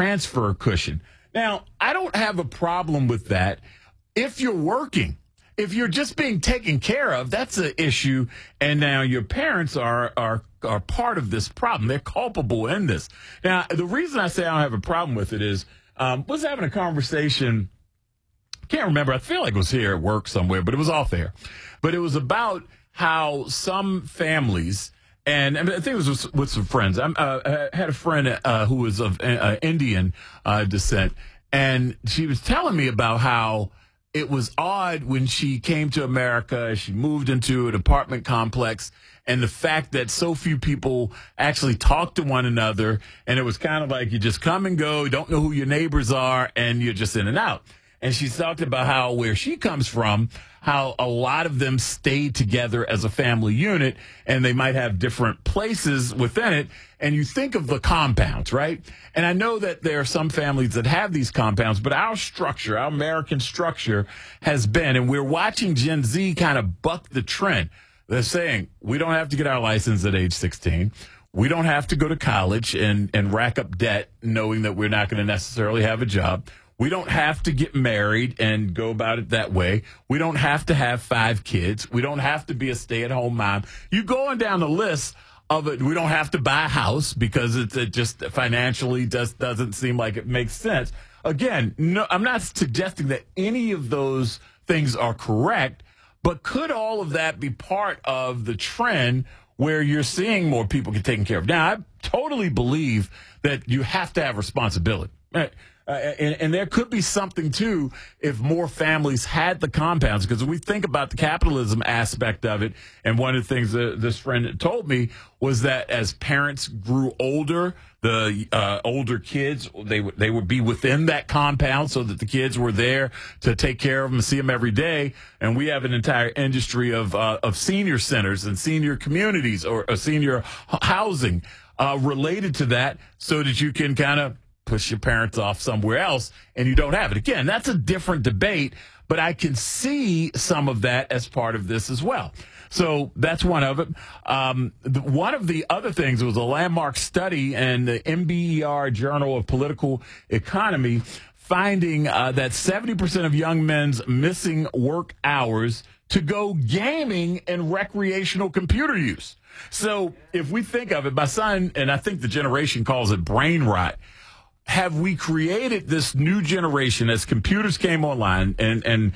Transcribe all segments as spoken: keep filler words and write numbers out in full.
transfer cushion. Now, I don't have a problem with that if you're working. If you're just being taken care of, that's an issue. And now your parents are are are part of this problem. They're culpable in this. Now, the reason I say I don't have a problem with it is um, was having a conversation. Can't remember. I feel like it was here at work somewhere, but it was off air. But it was about how some families, and I, mean, I think it was with, with some friends. I'm, uh, I had a friend uh, who was of uh, Indian uh, descent, and she was telling me about how it was odd when she came to America. She moved into an apartment complex, and the fact that so few people actually talk to one another, and it was kind of like you just come and go, you don't know who your neighbors are, and you're just in and out. And she talked about how where she comes from, how a lot of them stayed together as a family unit, and they might have different places within it. And you think of the compounds, right? And I know that there are some families that have these compounds, but our structure, our American structure has been, and we're watching Gen Z kind of buck the trend. They're saying we don't have to get our license at age sixteen. We don't have to go to college and, and rack up debt knowing that we're not going to necessarily have a job. We don't have to get married and go about it that way. We don't have to have five kids. We don't have to be a stay-at-home mom. You go on down the list of it. We don't have to buy a house because it, it just financially just doesn't seem like it makes sense. Again, no, I'm not suggesting that any of those things are correct, but could all of that be part of the trend where you're seeing more people get taken care of? Now, I totally believe that you have to have responsibility. Right? Uh, and, and there could be something, too, if more families had the compounds. Because when we think about the capitalism aspect of it, and one of the things that this friend told me was that as parents grew older, the uh, older kids, they, w- they would be within that compound so that the kids were there to take care of them and see them every day. And we have an entire industry of, uh, of senior centers and senior communities or, or senior housing uh, related to that so that you can kind of push your parents off somewhere else and you don't have it. Again, that's a different debate, but I can see some of that as part of this as well. So that's one of it. Um, the, one of the other things was a landmark study in the M B E R Journal of Political Economy finding uh, that seventy percent of young men's missing work hours to go gaming and recreational computer use. So if we think of it, my son, and I think the generation calls it brain rot, have we created this new generation as computers came online and, and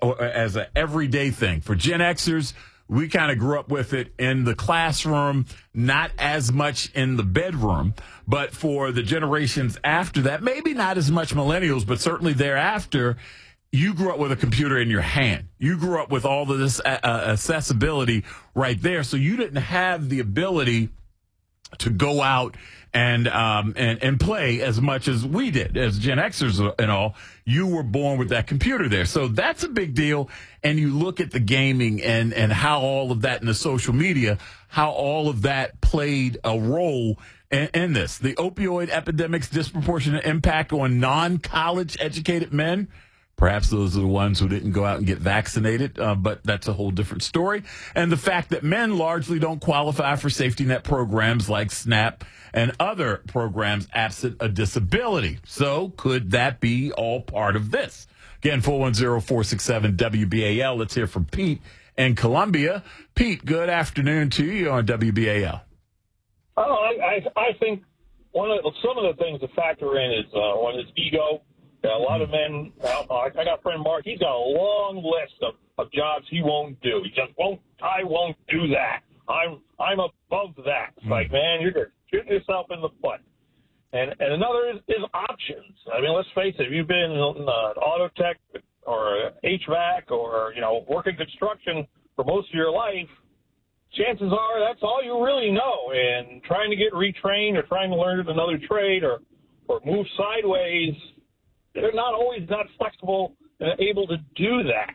as an everyday thing? For Gen Xers, we kind of grew up with it in the classroom, not as much in the bedroom. But for the generations after that, maybe not as much millennials, but certainly thereafter, you grew up with a computer in your hand. You grew up with all of this uh, accessibility right there. So you didn't have the ability to go out and um and, and play as much as we did as Gen Xers and all. You were born with that computer there. So that's a big deal. And you look at the gaming and, and how all of that in the social media, how all of that played a role in, in this. The opioid epidemic's disproportionate impact on non-college educated men. Perhaps those are the ones who didn't go out and get vaccinated, uh, but that's a whole different story. And the fact that men largely don't qualify for safety net programs like SNAP and other programs absent a disability. So could that be all part of this? Again, four one zero, four six seven, W B A L. Let's hear from Pete in Columbia. Pete, good afternoon to you on W B A L. Oh, I, I, I think one of some of the things to factor in is uh, one is ego. Yeah, a lot of men, uh, I got a friend Mark, he's got a long list of, of jobs he won't do. He just won't, I won't do that. I'm I'm above that. It's like, man, you're just shooting yourself in the foot. And and another is, is options. I mean, let's face it, if you've been in uh, auto tech or H V A C or, you know, working construction for most of your life, chances are that's all you really know. And trying to get retrained or trying to learn another trade or, or move sideways, they're not always that flexible and able to do that.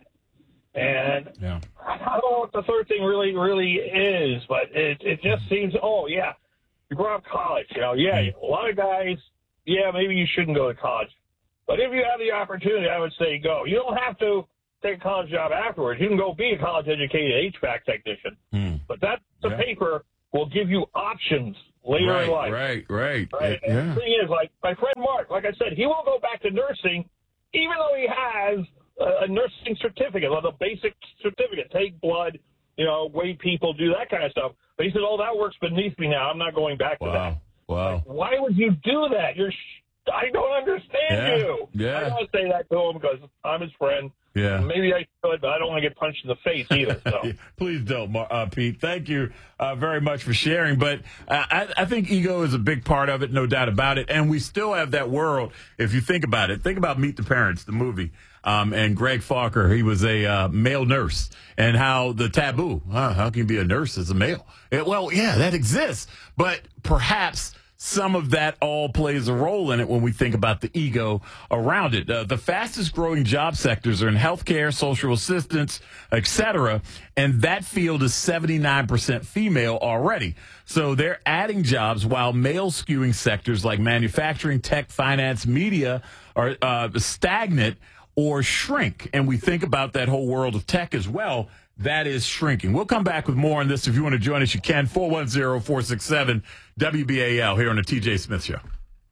And yeah. I don't know what the third thing really, really is, but it it just seems, oh, yeah, you brought up college. You know, yeah, a lot of guys, yeah, maybe you shouldn't go to college. But if you have the opportunity, I would say go. You don't have to take a college job afterwards. You can go be a college-educated H V A C technician. Mm. But that the yeah. paper will give you options later right, in life. Right, right, right. Yeah. And the thing is, like my friend Mark, like I said, he won't go back to nursing, even though he has a, a nursing certificate, like a basic certificate, take blood, you know, weigh people, do that kind of stuff. But he said, "Oh, that work's beneath me now. I'm not going back Wow. to that." Wow. Like, why would you do that? You're, sh- I don't understand Yeah. you. Yeah. I don't want to say that to him because I'm his friend. Yeah. Maybe I should, but I don't want to get punched in the face either. So. Please don't, Mar- uh, Pete. Thank you uh, very much for sharing. But uh, I, I think ego is a big part of it, no doubt about it. And we still have that world, if you think about it. Think about Meet the Parents, the movie. Um, and Greg Fokker, he was a uh, male nurse, and how the taboo, huh, how can you be a nurse as a male? It, well, yeah, that exists. But perhaps some of that all plays a role in it when we think about the ego around it. Uh, the fastest growing job sectors are in healthcare, social assistance, et cetera, and that field is seventy-nine percent female already. So they're adding jobs while male skewing sectors like manufacturing, tech, finance, media are uh, stagnant or shrink. And we think about that whole world of tech as well. That is shrinking. We'll come back with more on this. If you want to join us, you can. four one zero, four six seven, W B A L here on the T J Smith Show.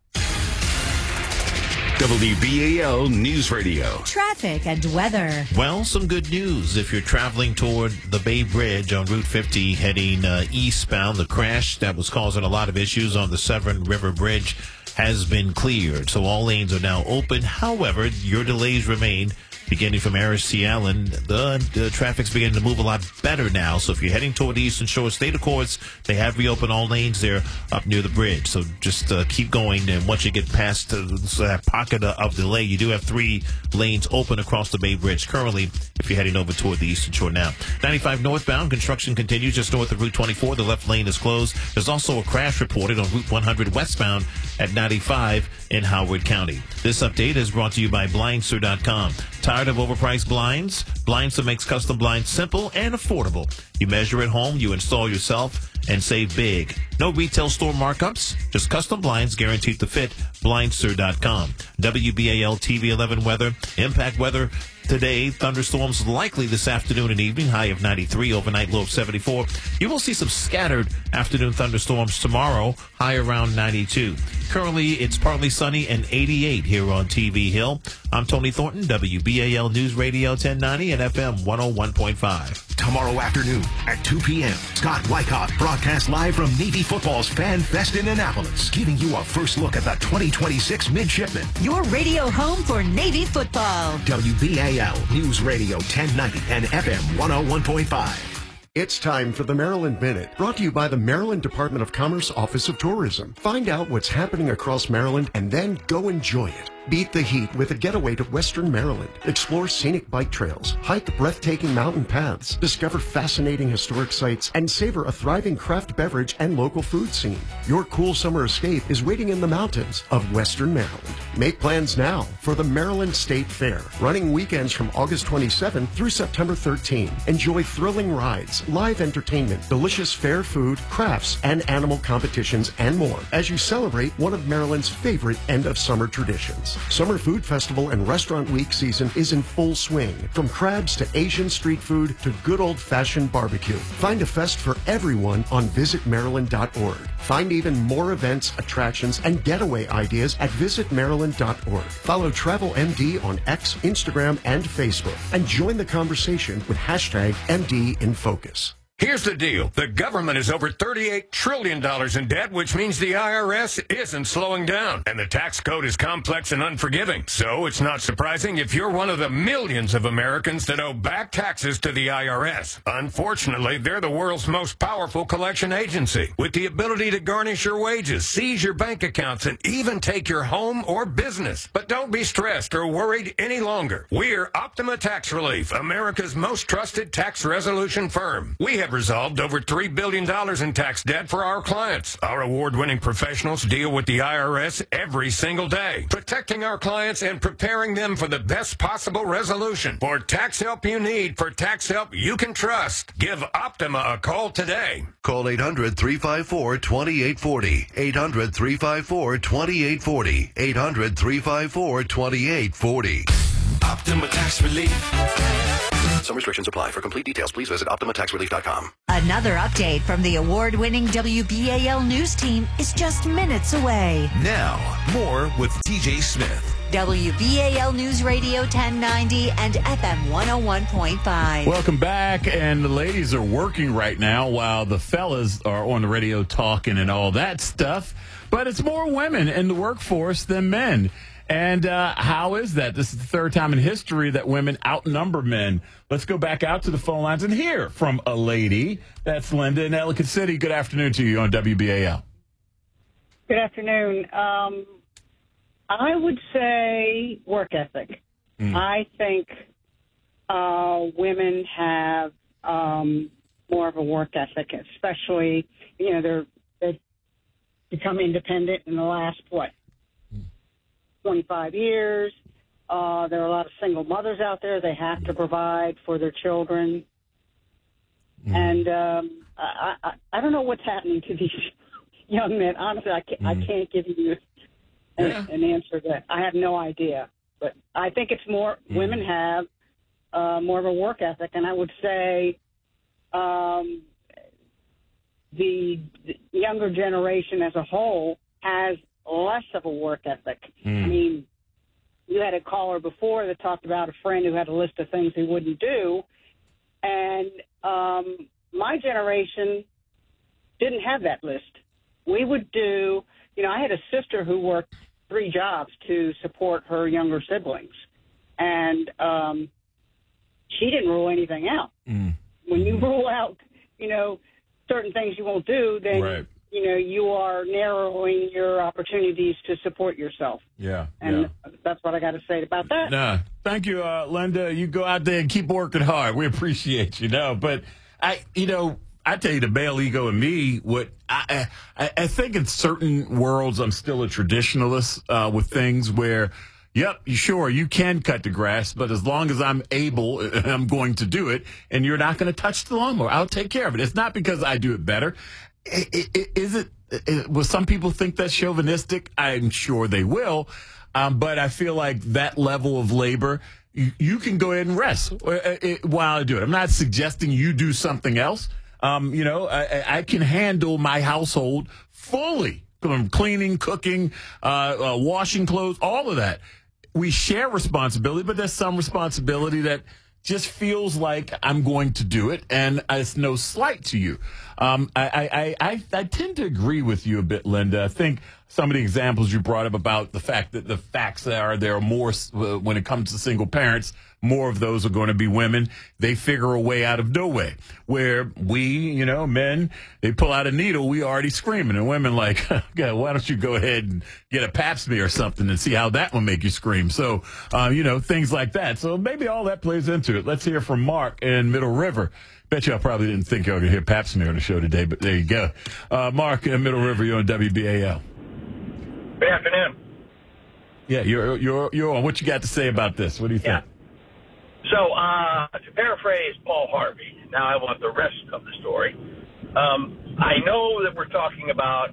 W B A L News Radio. Traffic and weather. Well, some good news. If you're traveling toward the Bay Bridge on Route fifty heading uh, eastbound, the crash that was causing a lot of issues on the Severn River Bridge has been cleared. So all lanes are now open. However, your delays remain. Beginning from Aris to Allen, the, the traffic's beginning to move a lot better now. So if you're heading toward the Eastern Shore State Accords, they have reopened all lanes there up near the bridge. So just uh, keep going. And once you get past uh, that pocket of delay, you do have three lanes open across the Bay Bridge currently if you're heading over toward the Eastern Shore now. ninety-five northbound, construction continues just north of Route twenty-four. The left lane is closed. There's also a crash reported on Route one hundred westbound at ninety-five in Howard County. This update is brought to you by Blindster dot com. Tired of overpriced blinds? Blindster makes custom blinds simple and affordable. You measure at home, you install yourself, and save big. No retail store markups, just custom blinds guaranteed to fit. Blindster dot com. W B A L T V eleven weather, impact weather. Today, thunderstorms likely this afternoon and evening, high of ninety-three, overnight low of seventy-four. You will see some scattered afternoon thunderstorms tomorrow, high around ninety-two. Currently, it's partly sunny and eighty-eight here on T V Hill. I'm Tony Thornton, W B A L News Radio ten ninety and F M one oh one point five. Tomorrow afternoon at two p.m., Scott Wyckoff broadcasts live from Navy Football's Fan Fest in Annapolis, giving you a first look at the twenty twenty-six Midshipmen. Your radio home for Navy football. W B A L News Radio ten ninety and F M one oh one point five. It's time for the Maryland Minute, brought to you by the Maryland Department of Commerce Office of Tourism. Find out what's happening across Maryland and then go enjoy it. Beat the heat with a getaway to Western Maryland. Explore scenic bike trails, hike breathtaking mountain paths, discover fascinating historic sites, and savor a thriving craft beverage and local food scene. Your cool summer escape is waiting in the mountains of Western Maryland. Make plans now for the Maryland State Fair, running weekends from August twenty-seventh through September thirteenth. Enjoy thrilling rides, live entertainment, delicious fair food, crafts, and animal competitions, and more as you celebrate one of Maryland's favorite end-of-summer traditions. Summer Food Festival and Restaurant Week season is in full swing. From crabs to Asian street food to good old-fashioned barbecue. Find a fest for everyone on visit maryland dot org. Find even more events, attractions, and getaway ideas at visit maryland dot org. Follow Travel M D on X, Instagram, and Facebook. And join the conversation with hashtag M D in Focus. Here's the deal. The government is over thirty-eight trillion dollars in debt, which means the I R S isn't slowing down. And the tax code is complex and unforgiving. So it's not surprising if you're one of the millions of Americans that owe back taxes to the I R S. Unfortunately, they're the world's most powerful collection agency, with the ability to garnish your wages, seize your bank accounts, and even take your home or business. But don't be stressed or worried any longer. We're Optima Tax Relief, America's most trusted tax resolution firm. We have resolved over three billion dollars in tax debt for our clients. Our award-winning professionals deal with the I R S every single day, protecting our clients and preparing them for the best possible resolution. For tax help you need, for tax help you can trust, give Optima a call today. Call eight hundred, three five four, two eight four zero. eight hundred, three five four, two eight four zero. eight hundred, three five four, two eight four zero. Optima Tax Relief. Some restrictions apply. For complete details, please visit Optima Tax Relief dot com. Another update from the award-winning W B A L news team is just minutes away. Now, more with T J Smith. W B A L News Radio ten ninety and F M one oh one point five. Welcome back, and the ladies are working right now while the fellas are on the radio talking and all that stuff. But it's more women in the workforce than men. And uh, how is that? This is the third time in history that women outnumber men. Let's go back out to the phone lines and hear from a lady. That's Linda in Ellicott City. Good afternoon to you on W B A L. Good afternoon. Um, I would say work ethic. Mm. I think uh, women have um, more of a work ethic, especially, you know, they're, they've become independent in the last, what, twenty-five years. Uh, there are a lot of single mothers out there. They have to provide for their children. Mm. And um, I, I, I don't know what's happening to these young men. Honestly, I can't, mm. I can't give you an, yeah. an answer to that. I have no idea. But I think it's more, mm. women have uh, more of a work ethic. And I would say um, the, the younger generation as a whole has less of a work ethic. Mm. I mean, you had a caller before that talked about a friend who had a list of things he wouldn't do. And um, my generation didn't have that list. We would do, you know, I had a sister who worked three jobs to support her younger siblings. And um, she didn't rule anything out. Mm. When you rule out, you know, certain things you won't do, then right. you know, you are narrowing your opportunities to support yourself. Yeah. And yeah. that's what I got to say about that. Nah, thank you, uh, Linda. You go out there and keep working hard. We appreciate you. No, but I, you know, I tell you, the male ego in me, what I, I, I think in certain worlds, I'm still a traditionalist uh, with things where, yep, sure, you can cut the grass, but as long as I'm able, I'm going to do it, and you're not going to touch the lawnmower. I'll take care of it. It's not because I do it better. Is it, it, will some people think that's chauvinistic? I'm sure they will. Um, but I feel like that level of labor, you, you can go ahead and rest while I do it. I'm not suggesting you do something else. Um, you know, I, I can handle my household fully, from cleaning, cooking, uh, uh, washing clothes, all of that. We share responsibility, but there's some responsibility that just feels like I'm going to do it, and it's no slight to you. Um, I, I, I, I tend to agree with you a bit, Linda. I think some of the examples you brought up about the fact that the facts are there are more uh, when it comes to single parents, more of those are going to be women. They figure a way out of no way. Where we, you know, men, they pull out a needle, we already screaming. And women like, okay, why don't you go ahead and get a pap smear or something and see how that will make you scream. So, uh, you know, things like that. So maybe all that plays into it. Let's hear from Mark in Middle River. Bet you I probably didn't think you were going to hear pap smear on the show today, but there you go. Uh, Mark in Middle River, you're on W B A L. Good afternoon. Yeah, you're you're you're on. What you got to say about this? What do you think? Yeah. So, uh, to paraphrase Paul Harvey, now I want the rest of the story. Um, I know that we're talking about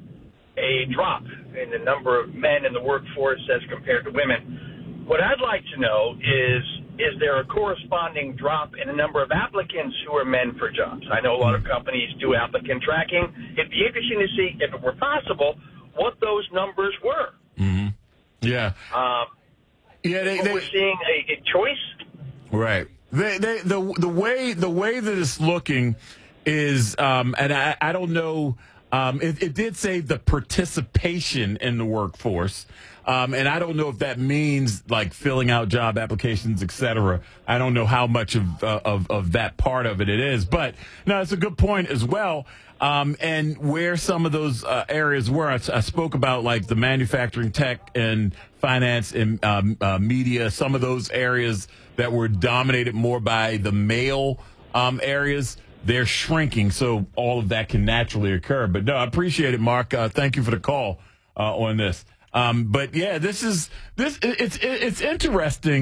a drop in the number of men in the workforce as compared to women. What I'd like to know is, is there a corresponding drop in the number of applicants who are men for jobs? I know a lot of companies do applicant tracking. It'd be interesting to see, if it were possible, what those numbers were. Mm-hmm. Yeah. Um, yeah, they, they, we're seeing a, a choice. Right. They, they, the the way the way that it's looking is, um, and I, I don't know. Um, it, it did say the participation in the workforce, um, and I don't know if that means like filling out job applications, et cetera. I don't know how much of uh, of of that part of it it is, but no, it's a good point as well. Um, and where some of those uh, areas were, I, I spoke about like the manufacturing, tech, and finance and um, uh, media. Some of those areas that were dominated more by the male um, areas, they're shrinking. So all of that can naturally occur. But no, I appreciate it, Mark. Uh, thank you for the call uh, on this. Um, but yeah, this is this. It's it's interesting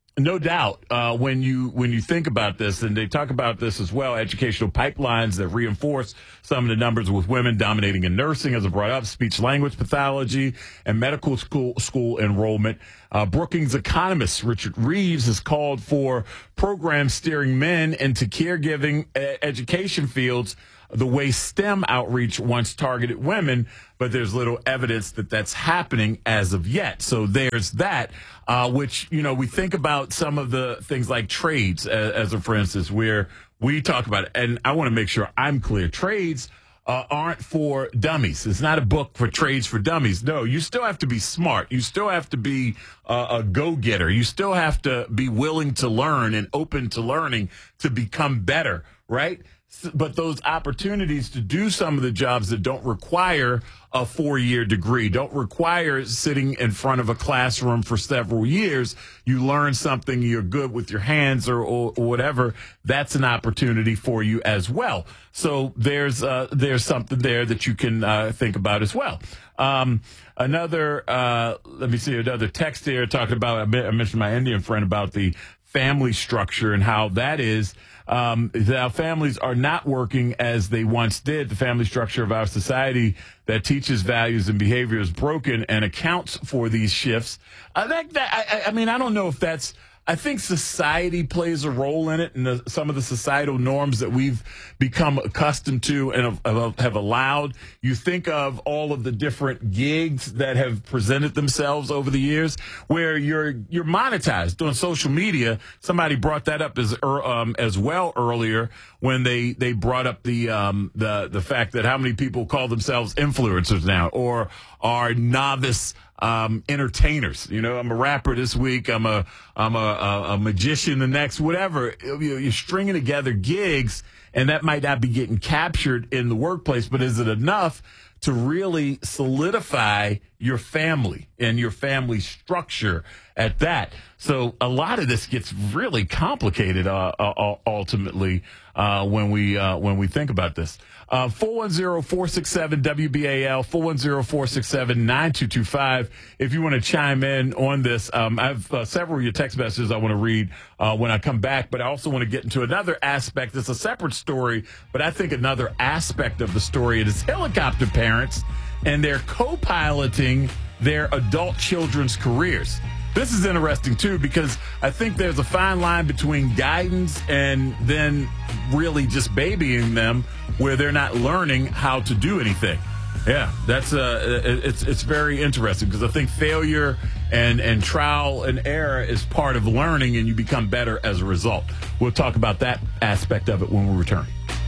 no doubt, uh, when you when you think about this, and they talk about this as well, educational pipelines that reinforce some of the numbers with women dominating in nursing, as I brought up, speech language pathology, and medical school school enrollment. Uh, Brookings economist Richard Reeves has called for programs steering men into caregiving uh, education fields the way STEM outreach once targeted women, but there's little evidence that that's happening as of yet. So there's that, uh, which, you know, we think about some of the things like trades, as, as a, for instance, where we talk about it. And I want to make sure I'm clear. Trades uh, aren't for dummies. It's not a book for trades for dummies. No, you still have to be smart. You still have to be uh, a go-getter. You still have to be willing to learn and open to learning to become better, right? But those opportunities to do some of the jobs that don't require a four-year degree, don't require sitting in front of a classroom for several years, you learn something, you're good with your hands or, or, or whatever, that's an opportunity for you as well. So there's uh, there's something there that you can uh, think about as well. Um, another, uh, let me see, another text here talking about, I mentioned my Indian friend about the family structure and how that is. Um, our families are not working as they once did. The family structure of our society that teaches values and behavior is broken and accounts for these shifts. I think that, I, I mean, I don't know if that's, I think society plays a role in it, and the, some of the societal norms that we've become accustomed to and have, have allowed. You think of all of the different gigs that have presented themselves over the years, where you're you're monetized on social media. Somebody brought that up as um, as well earlier when they they brought up the um, the the fact that how many people call themselves influencers now or are novice Um, entertainers. You know, I'm a rapper this week. I'm a, I'm a, a, a magician the next, whatever. You're stringing together gigs, and that might not be getting captured in the workplace, but is it enough to really solidify your family and your family structure at that? So a lot of this gets really complicated, uh, uh, ultimately, uh, when we, uh, when we think about this. Uh, four one zero, four six seven, W B A L, four one zero, four six seven, nine two two five. If you want to chime in on this, um, I have uh, several of your text messages I want to read uh, when I come back, but I also want to get into another aspect. It's a separate story, but I think another aspect of the story is helicopter parents and they're co-piloting their adult children's careers. This is interesting, too, because I think there's a fine line between guidance and then really just babying them where they're not learning how to do anything. Yeah, that's uh, it's it's very interesting because I think failure and, and trial and error is part of learning, and you become better as a result. We'll talk about that aspect of it when we return.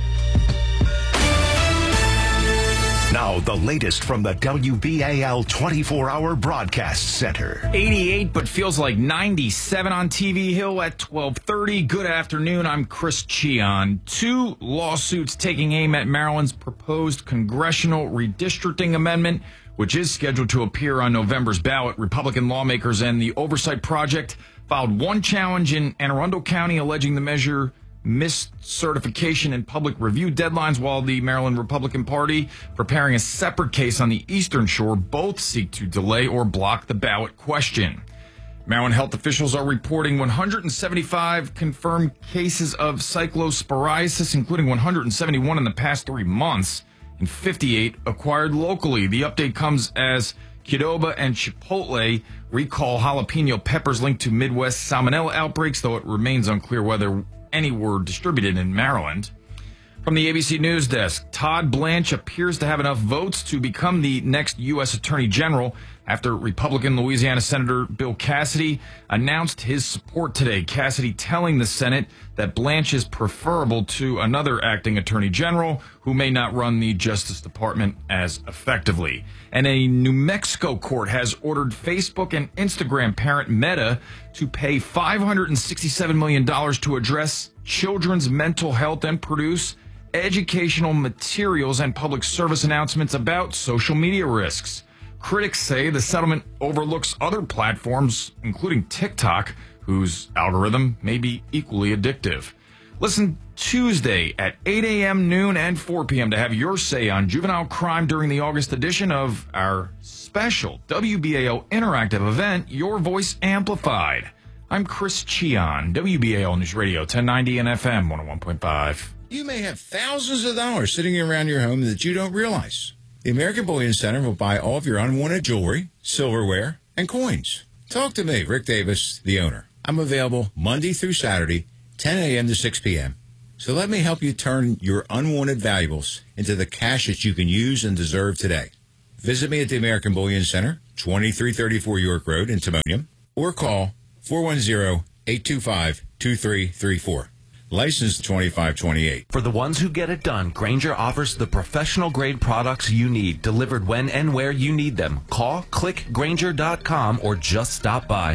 Now, the latest from the W B A L twenty-four hour Broadcast Center. eighty-eight, but feels like ninety-seven on T V Hill at twelve thirty. Good afternoon. I'm Chris Cheon. Two lawsuits taking aim at Maryland's proposed congressional redistricting amendment, which is scheduled to appear on November's ballot. Republican lawmakers and the Oversight Project filed one challenge in Anne Arundel County alleging the measure missed certification and public review deadlines, while the Maryland Republican Party, preparing a separate case on the Eastern Shore, both seek to delay or block the ballot question. Maryland health officials are reporting one hundred seventy-five confirmed cases of cyclosporiasis, including one hundred seventy-one in the past three months, and fifty-eight acquired locally. The update comes as Qdoba and Chipotle recall jalapeno peppers linked to Midwest salmonella outbreaks, though it remains unclear whether any were distributed in Maryland. From the A B C News Desk, Todd Blanche appears to have enough votes to become the next U S Attorney General after Republican Louisiana Senator Bill Cassidy announced his support today. Cassidy telling the Senate that Blanche is preferable to another acting Attorney General who may not run the Justice Department as effectively. And a New Mexico court has ordered Facebook and Instagram parent Meta to pay five hundred sixty-seven million dollars to address children's mental health and produce educational materials and public service announcements about social media risks. Critics say the settlement overlooks other platforms, including TikTok, whose algorithm may be equally addictive. Listen Tuesday at eight a.m., noon, and four p.m. to have your say on juvenile crime during the August edition of our special W B A L interactive event, Your Voice Amplified. I'm Chris Cheon, W B A L News Radio, ten ninety and F M one oh one point five. You may have thousands of dollars sitting around your home that you don't realize. The American Bullion Center will buy all of your unwanted jewelry, silverware, and coins. Talk to me, Rick Davis, the owner. I'm available Monday through Saturday, ten a.m. to six p.m. So let me help you turn your unwanted valuables into the cash that you can use and deserve today. Visit me at the American Bullion Center, twenty-three thirty-four York Road in Timonium, or call four one zero, eight two five, two three three four. License twenty-five twenty-eight. For the ones who get it done, Grainger offers the professional-grade products you need, delivered when and where you need them. Call, click Grainger dot com, or just stop by.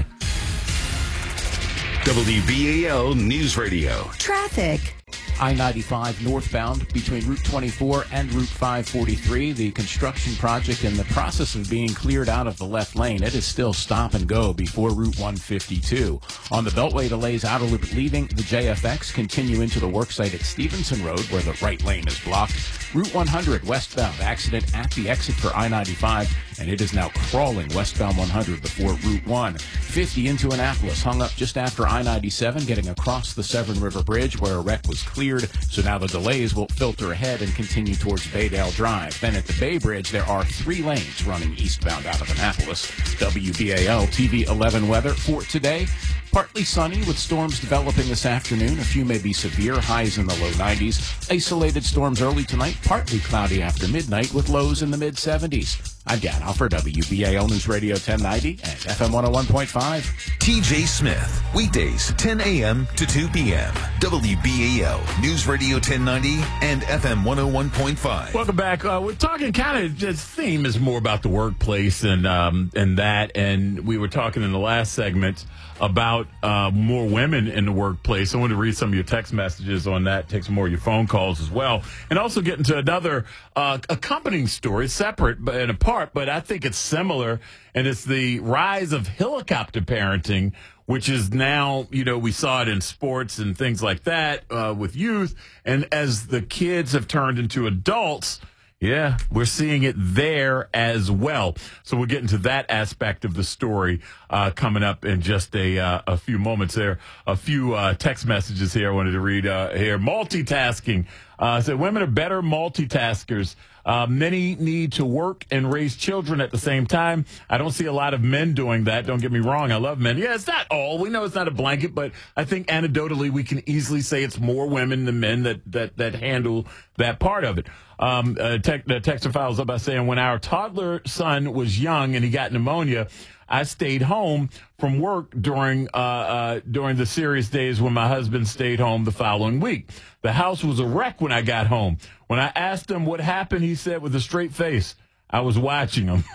W B A L News Radio. Traffic. I ninety-five northbound between Route twenty-four and Route five forty-three. The construction project in the process of being cleared out of the left lane. It is still stop and go before Route one fifty-two. On the Beltway, delays outer loop leaving the J F X continue into the worksite at Stevenson Road, where the right lane is blocked. Route one hundred westbound, accident at the exit for I ninety-five, and it is now crawling westbound one hundred before Route one. fifty into Annapolis, hung up just after I ninety-seven, getting across the Severn River Bridge where a wreck was cleared. So now the delays will filter ahead and continue towards Baydale Drive. Then at the Bay Bridge, there are three lanes running eastbound out of Annapolis. W B A L T V eleven weather for today. Partly sunny with storms developing this afternoon. A few may be severe, highs in the low nineties. Isolated storms early tonight, partly cloudy after midnight with lows in the mid seventies. I'm Dan Alford, W B A L News Radio ten ninety and F M one oh one point five. T J Smith, weekdays ten a.m. to two p.m. W B A L News Radio ten ninety and F M one oh one point five. Welcome back. Uh, we're talking kind of, this theme is more about the workplace and um, and that. And we were talking in the last segment about uh, more women in the workplace. I want to read some of your text messages on that, take some more of your phone calls as well, and also get into another uh, accompanying story, separate but and apart, but I think it's similar, and it's the rise of helicopter parenting, which is now, you know, we saw it in sports and things like that uh, with youth, and as the kids have turned into adults, yeah, we're seeing it there as well. So we'll get into that aspect of the story uh, coming up in just a uh, a few moments there. A few uh, text messages here I wanted to read uh, here. Multitasking. Uh, said women are better multitaskers. Uh, many need to work and raise children at the same time. I don't see a lot of men doing that. Don't get me wrong. I love men. Yeah, it's not all. We know it's not a blanket, but I think anecdotally we can easily say it's more women than men that that, that handle that part of it. Um, uh, tech, the texter follows up by saying, when our toddler son was young and he got pneumonia, I stayed home from work during uh, uh, during the serious days when my husband stayed home the following week. The house was a wreck when I got home. When I asked him what happened, he said with a straight face, I was watching him.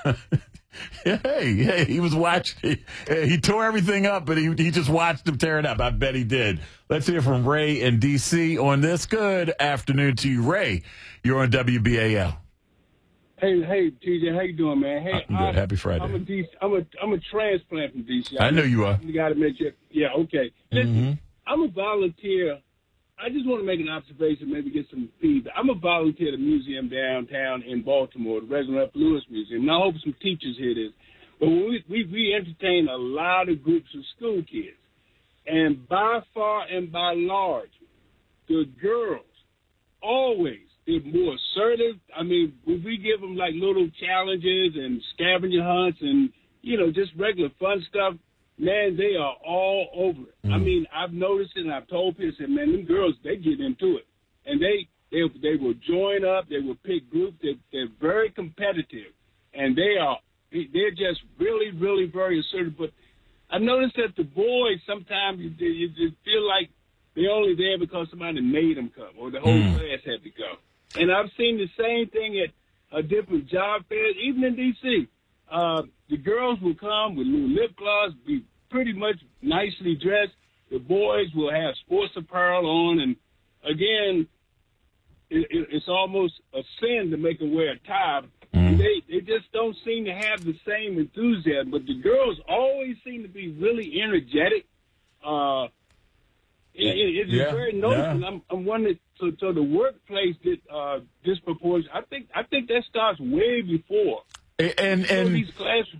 Hey, hey, he was watching. He, he tore everything up, but he he just watched him tear it up. I bet he did. Let's hear from Ray in D C on this. Good afternoon to you, Ray. You're on W B A L. Hey, hey, T J, how you doing, man? Hey, I'm good. Happy Friday. I'm a D C, I'm a I'm a transplant from D C. I know you are. You got to make sure. Yeah, okay. Listen, Mm-hmm. I'm a volunteer. I just want to make an observation, maybe get some feedback. I'm a volunteer at a museum downtown in Baltimore, the Reginald F. Lewis Museum. Now, I hope some teachers hear this. But we, we, we entertain a lot of groups of school kids. And by far and by large, the girls always, they're more assertive. I mean, when we give them, like, little challenges and scavenger hunts and, you know, just regular fun stuff, man, they are all over it. Mm. I mean, I've noticed it, and I've told people, I said, man, them girls, they get into it. And they they they will join up. They will pick groups. They, they're very competitive. And they are, they're just really, really very assertive. But I've noticed that the boys, sometimes you, you just feel like they're only there because somebody made them come or the whole mm. class had to go. And I've seen the same thing at uh, different job fairs, even in D C Uh, the girls will come with new lip gloss, be pretty much nicely dressed. The boys will have sports apparel on. And, again, it, it, it's almost a sin to make them wear a tie. Mm. They, they just don't seem to have the same enthusiasm. But the girls always seem to be really energetic. Uh, it, it, it's yeah. very noticeable. Yeah. I'm, I'm wondering, so, so the workplace did uh, disproportionate. I think I think that starts way before. And and these classrooms.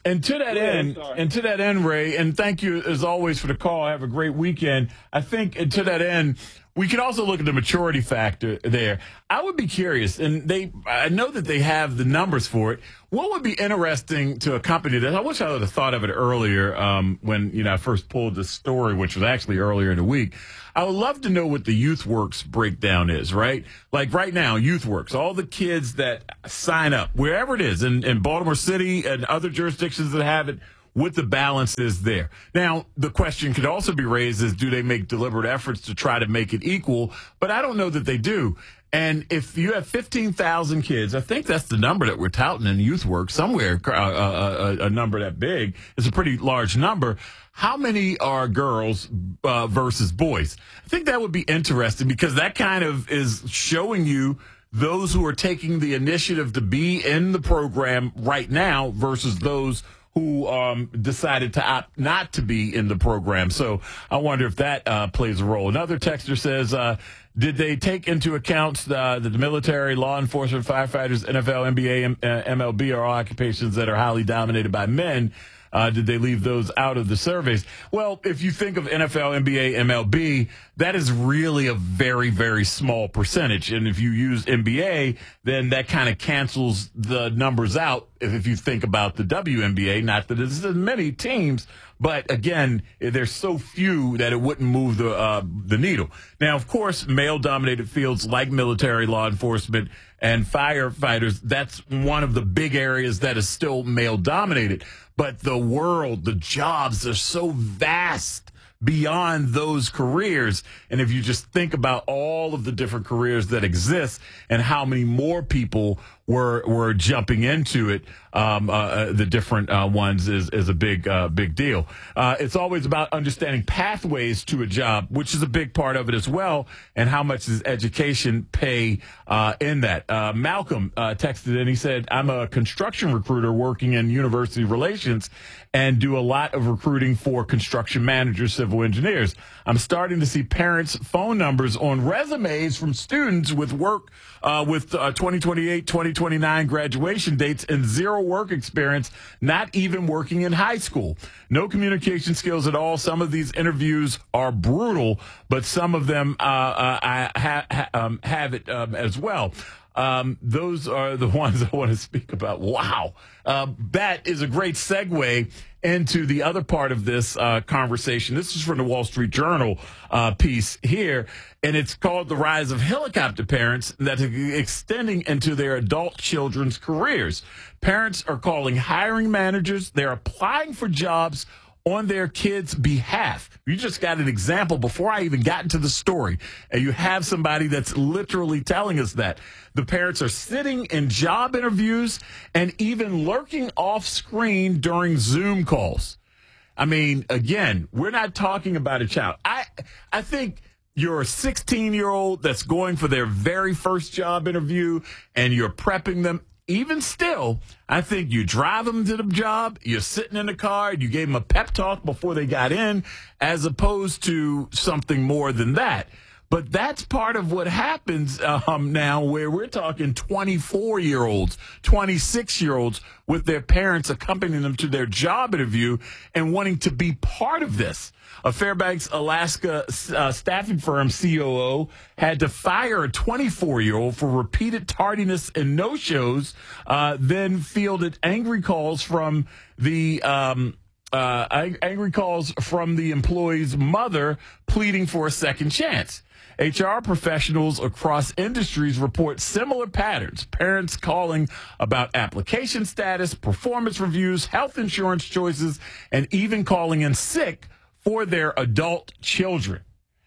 And to that Yeah, end, sorry. and to that end, Ray, and thank you as always for the call. Have a great weekend. I think, and to that end, we can also look at the maturity factor there. I would be curious, and they, I know that they have the numbers for it. What would be interesting to a company that I wish I would have thought of it earlier um, when you know I first pulled this story, which was actually earlier in the week. I would love to know what the YouthWorks breakdown is, right? Like right now, YouthWorks, all the kids that sign up, wherever it is, in, in Baltimore City and other jurisdictions that have it, what the balance is there. Now, the question could also be raised is, do they make deliberate efforts to try to make it equal? But I don't know that they do. And if you have fifteen thousand kids, I think that's the number that we're touting in YouthWorks, somewhere uh, uh, a, a number that big. It's a pretty large number. How many are girls uh, versus boys? I think that would be interesting because that kind of is showing you those who are taking the initiative to be in the program right now versus those who um, decided to opt not to be in the program. So I wonder if that uh, plays a role. Another texter says, uh, did they take into account uh, that the military, law enforcement, firefighters, N F L, N B A, M- uh, M L B are all occupations that are highly dominated by men? Uh, did they leave those out of the surveys? Well, if you think of N F L, N B A, M L B, that is really a very, very small percentage. And if you use N B A, then that kind of cancels the numbers out. If, if you think about the W N B A, not that there's as many teams, but again, there's so few that it wouldn't move the uh, the needle. Now, of course, male-dominated fields like military, law enforcement, and firefighters, that's one of the big areas that is still male-dominated. But the world, the jobs are so vast beyond those careers. And if you just think about all of the different careers that exist and how many more people were were jumping into it, um, uh, the different uh, ones is, is a big, uh, big deal. Uh, it's always about understanding pathways to a job, which is a big part of it as well, and how much does education pay uh, in that. Uh, Malcolm uh, texted in, he said, I'm a construction recruiter working in university relations and do a lot of recruiting for construction managers, civil engineers. I'm starting to see parents' phone numbers on resumes from students with work uh, with uh, twenty twenty-eight, twenty twenty-nine graduation dates and zero work experience, not even working in high school. No communication skills at all. Some of these interviews are brutal, but some of them uh, uh, I ha- ha- um, have it um, as well. Um, those are the ones I want to speak about. Wow. Uh, that is a great segue into the other part of this uh, conversation. This is from the Wall Street Journal uh, piece here, and it's called The Rise of Helicopter Parents that are extending into their adult children's careers. Parents are calling hiring managers. They're applying for jobs on their kids' behalf. You just got an example before I even got into the story, and you have somebody that's literally telling us that. The parents are sitting in job interviews and even lurking off screen during Zoom calls. I mean, again, we're not talking about a child. I I think you're a sixteen-year-old that's going for their very first job interview, and you're prepping them. Even still, I think you drive them to the job, you're sitting in the car, you gave them a pep talk before they got in, as opposed to something more than that. But that's part of what happens um, now, where we're talking twenty-four-year-olds, twenty-six-year-olds with their parents accompanying them to their job interview and wanting to be part of this. A Fairbanks, Alaska uh, staffing firm C O O had to fire a twenty-four-year-old for repeated tardiness and no-shows, uh, then fielded angry calls from the um, uh, angry calls from the employee's mother pleading for a second chance. H R professionals across industries report similar patterns. Parents calling about application status, performance reviews, health insurance choices, and even calling in sick for their adult children.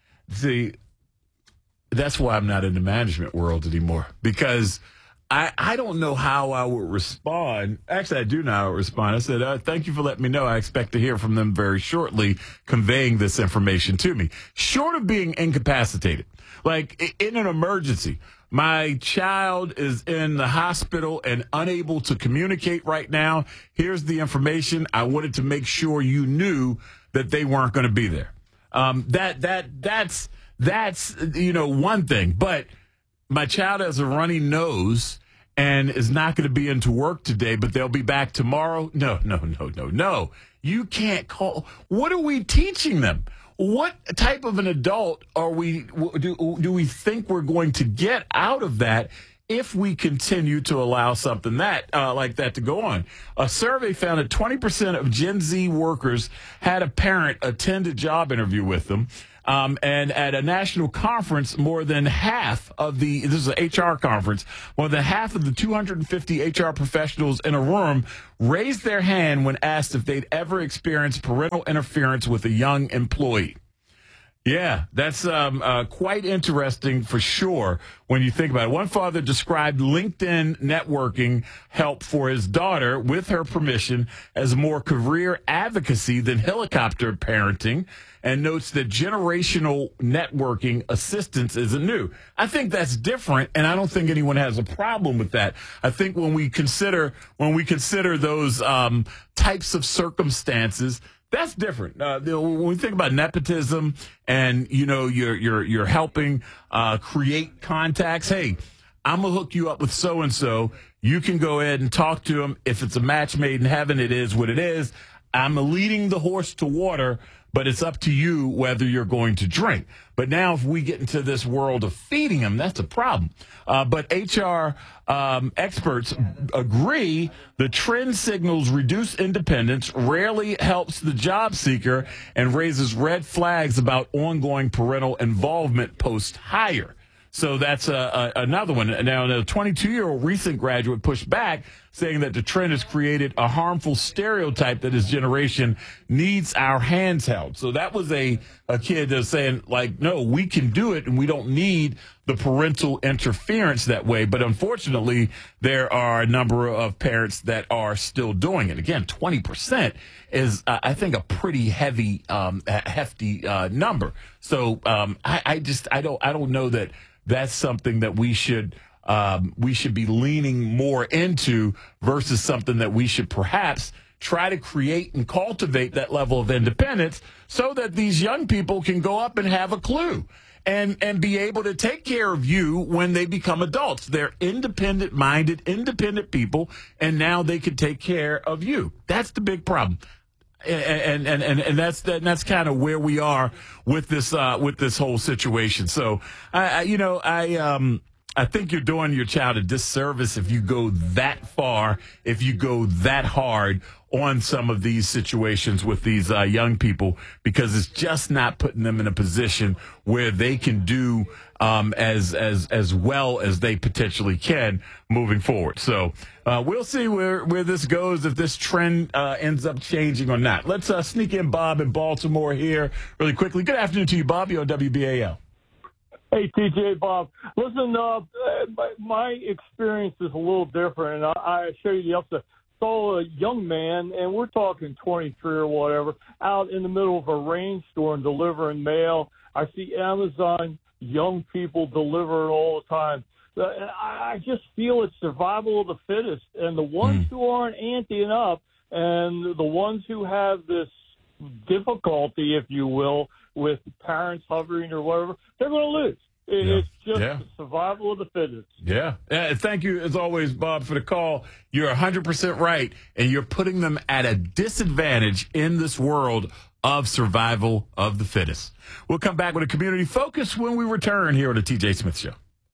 See, that's why I'm not in the management world anymore, because I, I don't know how I would respond. Actually, I do know how I would respond. I said, uh, thank you for letting me know. I expect to hear from them very shortly, conveying this information to me. Short of being incapacitated, like in an emergency, my child is in the hospital and unable to communicate right now. Here's the information. I wanted to make sure you knew that they weren't going to be there. Um, that that that's that's you know one thing, but my child has a runny nose and is not going to be into work today, but they'll be back tomorrow. No, no, no, no, no. You can't call. What are we teaching them? What type of an adult are we do, do we think we're going to get out of that if we continue to allow something that uh, like that to go on? A survey found that twenty percent of Gen Z workers had a parent attend a job interview with them. Um, and at a national conference, more than half of the, this is an H R conference, more than half of the two hundred fifty H R professionals in a room raised their hand when asked if they'd ever experienced parental interference with a young employee. Yeah, that's um, uh, quite interesting for sure when you think about it. One father described LinkedIn networking help for his daughter, with her permission, as more career advocacy than helicopter parenting, and notes that generational networking assistance isn't new. I think that's different, and I don't think anyone has a problem with that. I think when we consider when we consider those um, types of circumstances, that's different. Uh, when we think about nepotism and, you know, you're you're you're helping uh, create contacts. Hey, I'm gonna hook you up with so and so. You can go ahead and talk to him. If it's a match made in heaven, it is what it is. I'm leading the horse to water, but it's up to you whether you're going to drink. But now if we get into this world of feeding them, that's a problem. Uh, but H R um, experts agree the trend signals reduce independence, rarely helps the job seeker, and raises red flags about ongoing parental involvement post-hire. So that's a, a, another one. Now, a twenty-two-year-old recent graduate pushed back, saying that the trend has created a harmful stereotype that his generation needs our hands held. So that was a, a kid that's saying, like, no, we can do it, and we don't need the parental interference that way. But unfortunately, there are a number of parents that are still doing it. Again, twenty percent is, uh, I think, a pretty heavy, um, hefty uh, number. So um, I, I just, I don't, I don't know that that's something that we should um, we should be leaning more into versus something that we should perhaps try to create and cultivate that level of independence so that these young people can go up and have a clue and and be able to take care of you when they become adults. They're independent-minded, independent people, and now they can take care of you. That's the big problem. And and and and that's that, and that's kind of where we are with this uh, with this whole situation. So, I, I you know, I um I think you're doing your child a disservice if you go that far, if you go that hard on some of these situations with these uh, young people, because it's just not putting them in a position where they can do um, as as as well as they potentially can moving forward. So uh, we'll see where where this goes, if this trend uh, ends up changing or not. Let's uh, sneak in Bob in Baltimore here really quickly. Good afternoon to you, Bob. You're on W B A L. Hey, T J, Bob. Listen, uh, my, my experience is a little different, and I, I show you the upside. Saw a young man, and we're talking twenty-three or whatever, out in the middle of a rainstorm delivering mail. I see Amazon young people deliver it all the time. I just feel it's survival of the fittest, and the ones mm. who aren't anteing up and the ones who have this difficulty, if you will, with parents hovering or whatever, they're going to lose. It's yeah. just yeah. the survival of the fittest. Yeah. yeah. Thank you, as always, Bob, for the call. You're one hundred percent right, and you're putting them at a disadvantage in this world of survival of the fittest. We'll come back with a community focus when we return here on the T J Smith Show.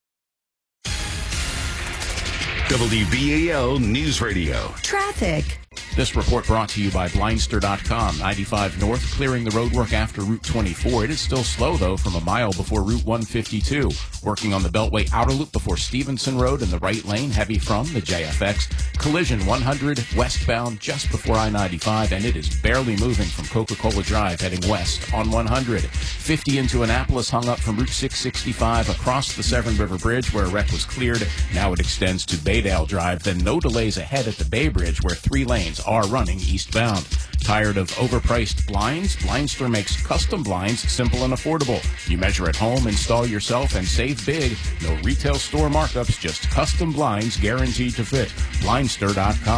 W B A L News Radio. Traffic. This report brought to you by Blindster dot com. ninety-five North clearing the roadwork after Route twenty-four. It is still slow, though, from a mile before Route one fifty-two. Working on the Beltway outer loop before Stevenson Road in the right lane, heavy from the J F X. Collision one hundred westbound just before I ninety-five, and it is barely moving from Coca-Cola Drive heading west on one hundred. fifty into Annapolis hung up from Route six sixty-five across the Severn River Bridge where a wreck was cleared. Now it extends to Baydale Drive. Then no delays ahead at the Bay Bridge where three lanes are running eastbound. Tired of overpriced blinds? Blindster makes custom blinds simple and affordable. You measure at home, install yourself, and save big. No retail store markups, just custom blinds guaranteed to fit. Blindster dot com.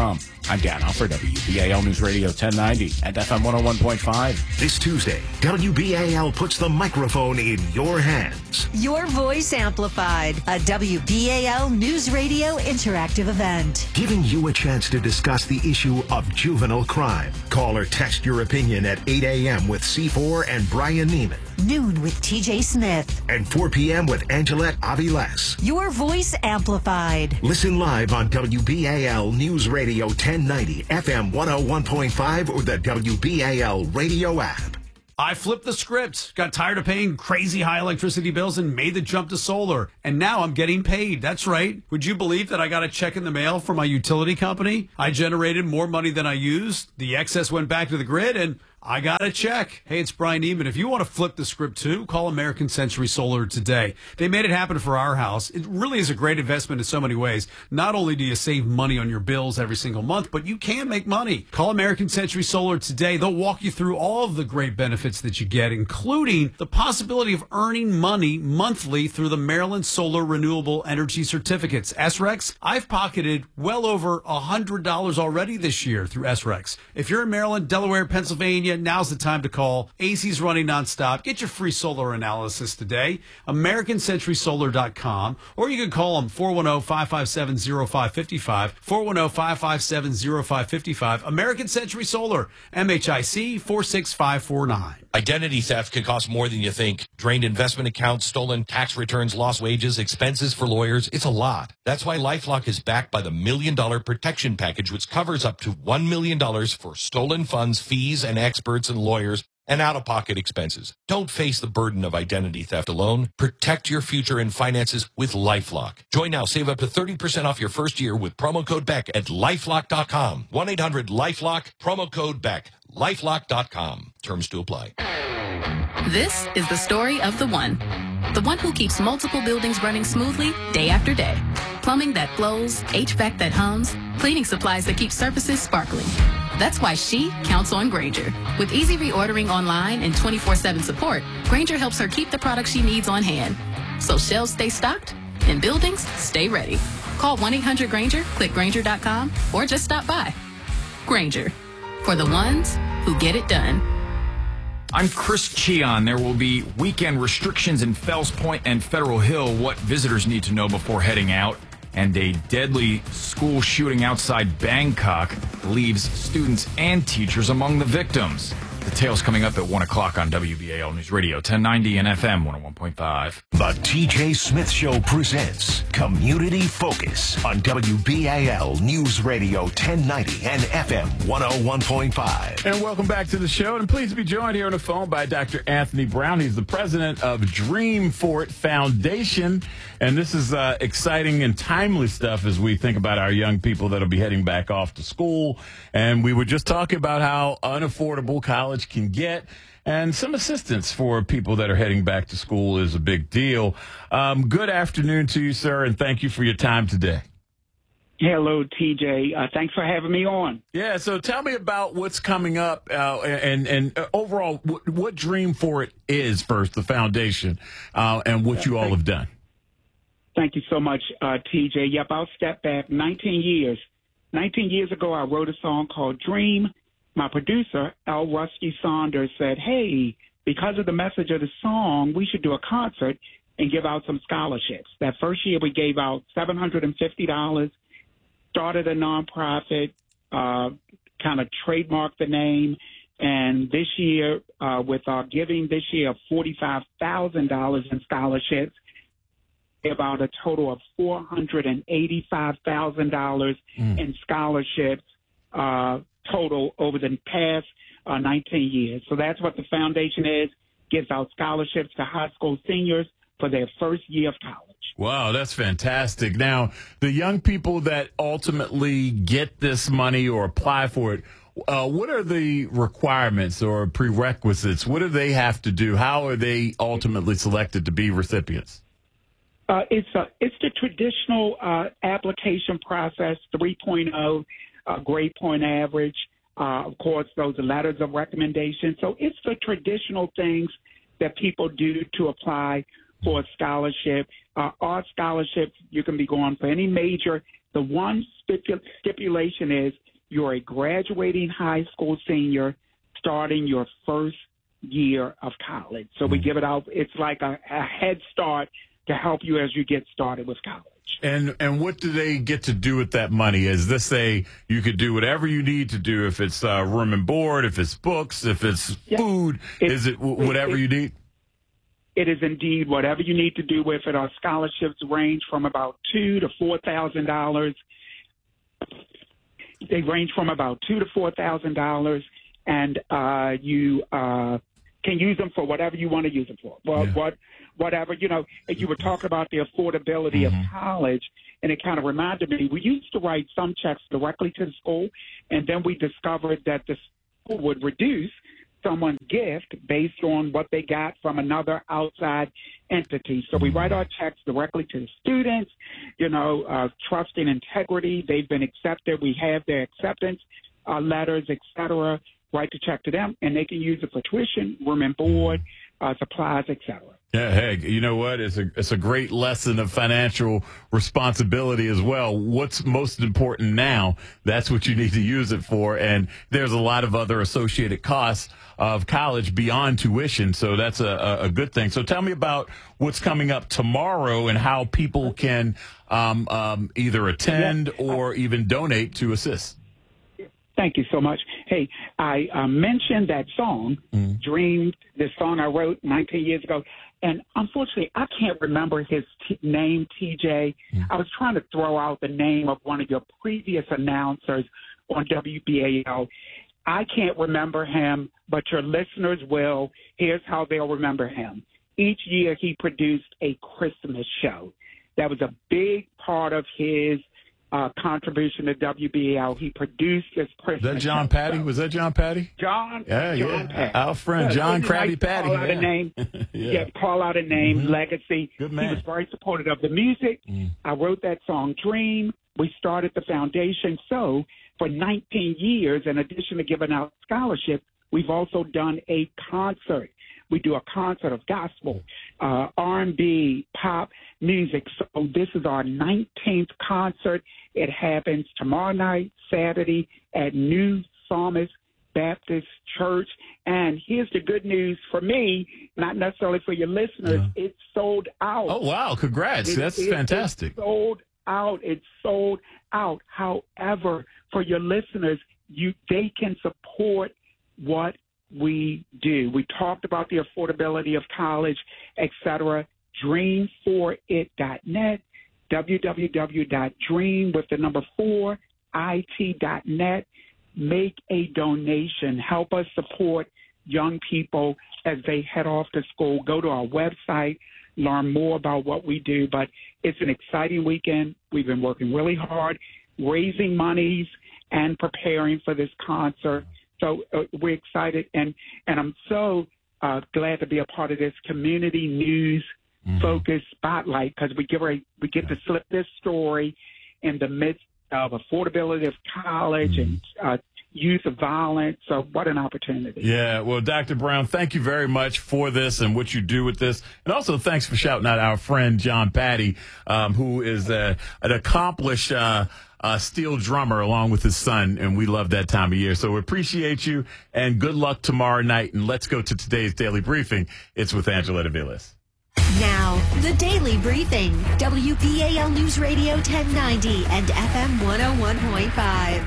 I'm Dan Alford, W B A L News Radio ten ninety and F M one oh one point five. This Tuesday, W B A L puts the microphone in your hands. Your Voice Amplified, a W B A L News Radio interactive event. Giving you a chance to discuss the issue of juvenile crime. Call or text your opinion at eight a.m. with C four and Brian Neiman. Noon with T J Smith. And four p.m. with Angelette Aviles. Your Voice Amplified. Listen live on W B A L News Radio ten ninety, F M one oh one point five, or the W B A L radio app. I flipped the script, got tired of paying crazy high electricity bills and made the jump to solar. And now I'm getting paid. That's right. Would you believe that I got a check in the mail from my utility company? I generated more money than I used. The excess went back to the grid and I got a check. Hey, it's Brian Neiman. If you want to flip the script too, call American Century Solar today. They made it happen for our house. It really is a great investment in so many ways. Not only do you save money on your bills every single month, but you can make money. Call American Century Solar today. They'll walk you through all of the great benefits that you get, including the possibility of earning money monthly through the Maryland Solar Renewable Energy Certificates. S R E X, I've pocketed well over one hundred dollars already this year through S R E X. If you're in Maryland, Delaware, Pennsylvania, now's the time to call. A C's running nonstop. Get your free solar analysis today. American Century Solar dot com. Or you can call them four one zero, five five seven, zero five five five, four one zero, five five seven, zero five five five. American Century Solar, M H I C four six five four nine. Identity theft can cost more than you think. Drained investment accounts, stolen tax returns, lost wages, expenses for lawyers. It's a lot. That's why LifeLock is backed by the Million Dollar Protection Package, which covers up to one million dollars for stolen funds, fees, and experts and lawyers, and out-of-pocket expenses. Don't face the burden of identity theft alone. Protect your future and finances with LifeLock. Join now. Save up to thirty percent off your first year with promo code Beck at lifelock dot com. one eight hundred LifeLock, promo code Beck. lifelock dot com. Terms to apply. This is the story of the one. The one who keeps multiple buildings running smoothly day after day. Plumbing that flows, H V A C that hums, cleaning supplies that keep surfaces sparkling. That's why she counts on Grainger. With easy reordering online and twenty-four seven support, Grainger helps her keep the products she needs on hand. So shelves stay stocked and buildings stay ready. Call one eight hundred Grainger, click Grainger dot com, or just stop by. Grainger, for the ones who get it done. I'm Chris Cheon. There will be weekend restrictions in Fells Point and Federal Hill. What visitors need to know before heading out. And a deadly school shooting outside Bangkok leaves students and teachers among the victims. Details coming up at one o'clock on W B A L News Radio ten ninety and F M one oh one point five. The T J Smith Show presents Community Focus on W B A L News Radio ten ninety and F M one oh one point five. And welcome back to the show. And please be joined here on the phone by Doctor Anthony Brown. He's the president of Dream For It Foundation. And this is uh, exciting and timely stuff as we think about our young people that'll be heading back off to school. And we were just talking about how unaffordable college can get, and some assistance for people that are heading back to school is a big deal. Um, good afternoon to you, sir, and thank you for your time today. Hello, T J. Uh, thanks for having me on. Yeah, so tell me about what's coming up uh, and, and overall what, what Dream For It is first, the foundation, uh, and what you all have done. Thank you so much, uh, T J. Yep, I'll step back nineteen years. nineteen years ago, I wrote a song called Dream. My producer, L. Rusty Saunders, said, hey, because of the message of the song, we should do a concert and give out some scholarships. That first year, we gave out seven hundred fifty dollars, started a nonprofit, uh, kind of trademarked the name. And this year, uh, with our giving this year of forty-five thousand dollars in scholarships, about a total of four hundred eighty-five thousand dollars mm. in scholarships uh, total over the past uh, nineteen years. So that's what the foundation is, gives out scholarships to high school seniors for their first year of college. Wow, that's fantastic. Now, the young people that ultimately get this money or apply for it, uh, what are the requirements or prerequisites? What do they have to do? How are they ultimately selected to be recipients? Uh, it's a, it's the traditional uh, application process, three point oh, uh, grade point average. Uh, of course, those are letters of recommendation. So it's the traditional things that people do to apply for a scholarship. Uh, our scholarships, you can be going for any major. The one stipu- stipulation is you're a graduating high school senior starting your first year of college. So we give it out. It's like a, a head start to help you as you get started with college. And and what do they get to do with that money? Is this a, you could do whatever you need to do, if it's uh, room and board, if it's books, if it's Yeah. food, It- is it w- whatever it- you need? It is indeed whatever you need to do with it. Our scholarships range from about two to four thousand dollars. They range from about two to four thousand dollars, and uh, you uh, can use them for whatever you want to use them for. Well, what, whatever you know. You were talking about the affordability Mm-hmm. of college, and it kind of reminded me. We used to write some checks directly to the school, and then we discovered that the school would reduce someone's gift based on what they got from another outside entity. So we write our checks directly to the students, you know, uh, trust and integrity. They've been accepted. We have their acceptance uh, letters, et cetera. Write the check to them, and they can use it for tuition, room and board, uh, supplies, et cetera. Yeah, hey, you know what? It's a it's a great lesson of financial responsibility as well. What's most important now, that's what you need to use it for. And there's a lot of other associated costs of college beyond tuition, so that's a, a, a good thing. So tell me about what's coming up tomorrow and how people can um, um, either attend or even donate to assist. Thank you so much. Hey, I uh, mentioned that song, Mm. Dream, this song I wrote nineteen years ago. And unfortunately, I can't remember his t- name, T J. Mm. I was trying to throw out the name of one of your previous announcers on W B A L. I can't remember him, but your listeners will. Here's how they'll remember him. Each year he produced a Christmas show. That was a big part of his uh, contribution to W B A L. He produced this Christmas Was that John show. Patty? Was that John Patty? John, Yeah, John yeah. Patty. Our friend Yeah, John isn't it Krabby nice to Patty. Call out Yeah. a name. Yeah. yeah, call out a name, Mhm. legacy. Good He man. was very supportive of the music. Mm. I wrote that song, Dream. We started the foundation. So for nineteen years, in addition to giving out scholarships, we've also done a concert. We do a concert of gospel, uh, R and B, pop music. So this is our nineteenth concert. It happens tomorrow night, Saturday, at New Psalmist Baptist Church. And here's the good news for me, not necessarily for your listeners. It's sold out. Oh, wow. Congrats. It- That's it- fantastic. It's sold out. It's sold out. However, for your listeners, you they can support what we do. We talked about the affordability of college, et cetera. dream for it dot net, w w w dot dream with the number four, it dot net. Make a donation. Help us support young people as they head off to school. Go to our website, learn more about what we do. But it's an exciting weekend. We've been working really hard, raising monies and preparing for this concert. So uh, we're excited, and, and I'm so uh, glad to be a part of this community news focused spotlight, because we give a, we get to slip this story in the midst of affordability of college and uh, youth of violence. So what an opportunity. Yeah, well, Doctor Brown, thank you very much for this and what you do with this. And also thanks for shouting out our friend John Patty, um, who is uh, an accomplished uh, uh, steel drummer along with his son, and we love that time of year. So we appreciate you, and good luck tomorrow night. And let's go to today's Daily Briefing. It's with Angela Davilas. Now, the Daily Briefing, W B A L News Radio ten ninety and F M one oh one point five.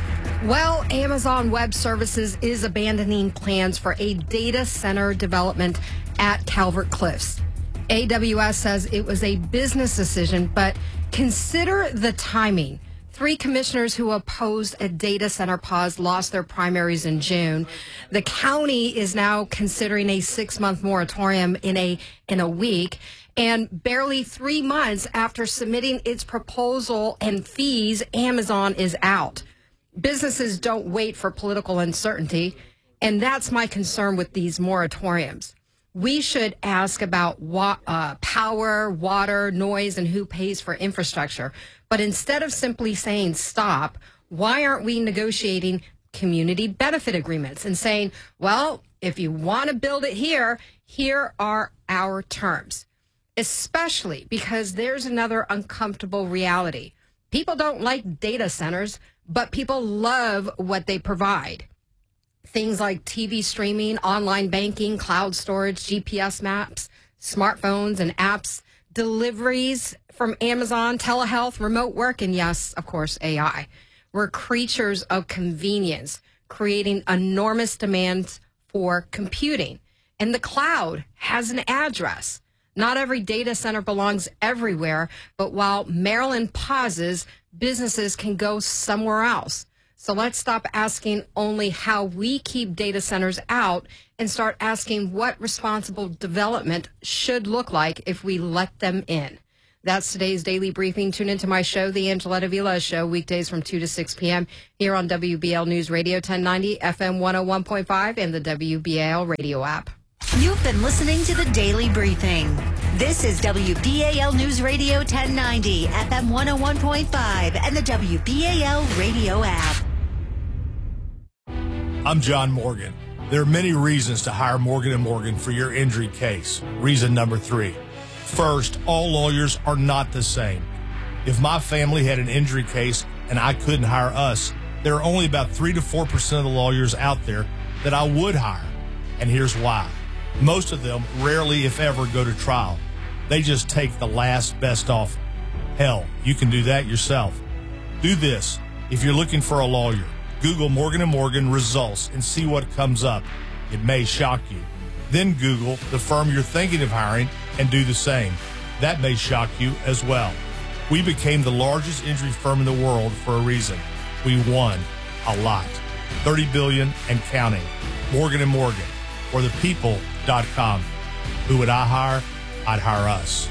Well, Amazon Web Services is abandoning plans for a data center development at Calvert Cliffs. A W S says it was a business decision, but consider the timing. Three commissioners who opposed a data center pause lost their primaries in June. The county is now considering a six-month moratorium in a in a week. And barely three months after submitting its proposal and fees, Amazon is out. Businesses don't wait for political uncertainty, and that's my concern with these moratoriums. We should ask about wa- uh, power, water, noise, and who pays for infrastructure. But instead of simply saying stop, why aren't we negotiating community benefit agreements and saying, well, if you want to build it here, here are our terms? Especially because there's another uncomfortable reality. People don't like data centers, but people love what they provide. Things like T V streaming, online banking, cloud storage, G P S maps, smartphones and apps, deliveries from Amazon, telehealth, remote work, and yes, of course, A I. We're creatures of convenience, creating enormous demands for computing. And the cloud has an address. Not every data center belongs everywhere, but while Maryland pauses, businesses can go somewhere else. So let's stop asking only how we keep data centers out and start asking what responsible development should look like if we let them in. That's today's Daily Briefing. Tune into my show, The Angeletta Villas Show, weekdays from two to six p.m. here on W B L News Radio ten ninety, F M one oh one point five, and the W B A L radio app. You've been listening to the Daily Briefing. This is W B A L News Radio ten ninety, F M one oh one point five, and the W B A L radio app. I'm John Morgan. There are many reasons to hire Morgan and Morgan for your injury case. Reason number three. First, all lawyers are not the same. If my family had an injury case and I couldn't hire us, there are only about three to four percent of the lawyers out there that I would hire. And here's why. Most of them rarely, if ever, go to trial. They just take the last best offer. Hell, you can do that yourself. Do this. If you're looking for a lawyer, Google Morgan and Morgan results and see what comes up. It may shock you. Then Google the firm you're thinking of hiring and do the same. That may shock you as well. We became the largest injury firm in the world for a reason. We won a lot. thirty billion dollars and counting. Morgan and Morgan, or the people dot com. Who would I hire? I'd hire us.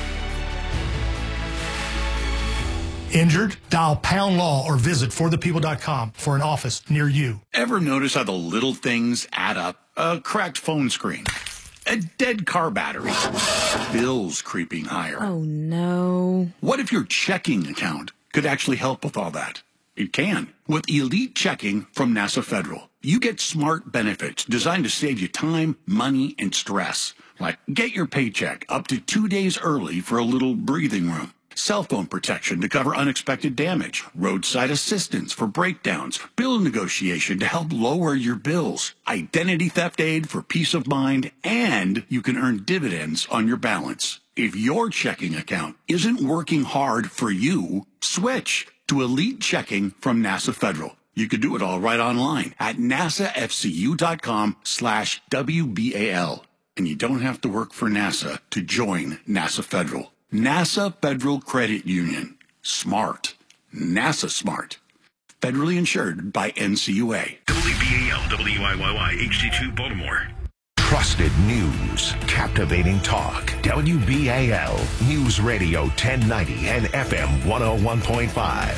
Injured? Dial pound law or visit for the people dot com for an office near you. Ever notice how the little things add up? A cracked phone screen, a dead car battery, bills creeping higher. Oh, no. What if your checking account could actually help with all that? It can. With Elite Checking from NASA Federal, you get smart benefits designed to save you time, money, and stress. Like get your paycheck up to two days early for a little breathing room. Cell phone protection to cover unexpected damage, roadside assistance for breakdowns, bill negotiation to help lower your bills, identity theft aid for peace of mind, and you can earn dividends on your balance. If your checking account isn't working hard for you, switch to Elite Checking from NASA Federal. You can do it all right online at nasafcu.com slash WBAL. And you don't have to work for NASA to join NASA Federal. NASA Federal Credit Union. Smart. NASA smart. Federally insured by N C U A. W B A L, W I Y Y, H D two Baltimore. Trusted news. Captivating talk. W B A L News Radio ten ninety and F M one oh one point five.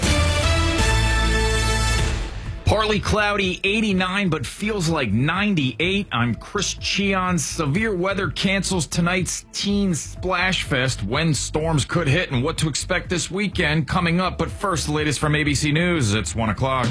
Partly cloudy, eighty-nine, but feels like ninety-eight. I'm Chris Cheon. Severe weather cancels tonight's Teen Splash Fest. When storms could hit and what to expect this weekend coming up. But first, the latest from A B C News. It's one o'clock.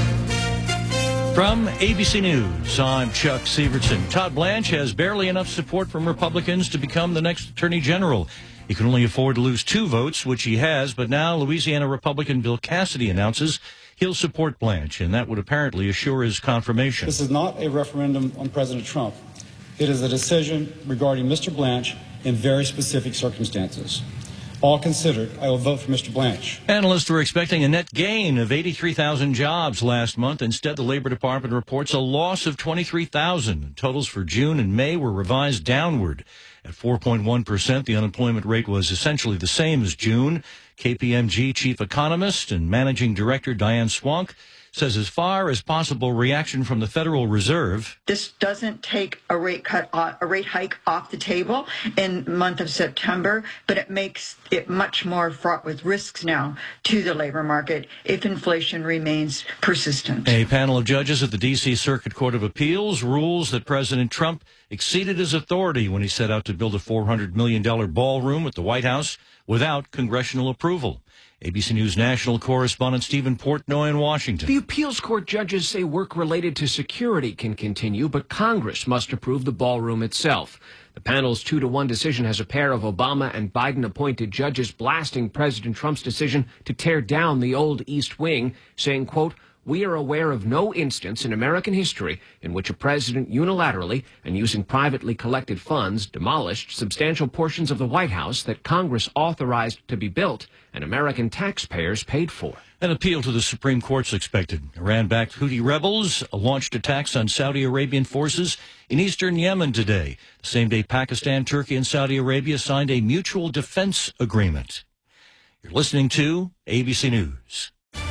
From A B C News, I'm Chuck Severson. Todd Blanche has barely enough support from Republicans to become the next Attorney General. He can only afford to lose two votes, which he has, but now Louisiana Republican Bill Cassidy announces he'll support Blanche, and that would apparently assure his confirmation. This is not a referendum on President Trump. It is a decision regarding Mister Blanche in very specific circumstances. All considered, I will vote for Mister Blanche. Analysts were expecting a net gain of eighty-three thousand jobs last month. Instead, the Labor Department reports a loss of twenty-three thousand. Totals for June and May were revised downward. At four point one percent, the unemployment rate was essentially the same as June. K P M G chief economist and managing director Diane Swank says as far as possible reaction from the Federal Reserve, this doesn't take a rate cut, a rate hike off the table in the month of September, but it makes it much more fraught with risks now to the labor market if inflation remains persistent. A panel of judges at the D C Circuit Court of Appeals rules that President Trump exceeded his authority when he set out to build a four hundred million dollars ballroom at the White House without congressional approval. A B C News national correspondent Stephen Portnoy in Washington. The appeals court judges say work related to security can continue, but Congress must approve the ballroom itself. The panel's two to one decision has a pair of Obama and Biden-appointed judges blasting President Trump's decision to tear down the old East Wing, saying, quote, "We are aware of no instance in American history in which a president unilaterally and using privately collected funds demolished substantial portions of the White House that Congress authorized to be built and American taxpayers paid for." An appeal to the Supreme Court's expected. Iran-backed Houthi rebels launched attacks on Saudi Arabian forces in eastern Yemen today. The same day Pakistan, Turkey, and Saudi Arabia signed a mutual defense agreement. You're listening to A B C News.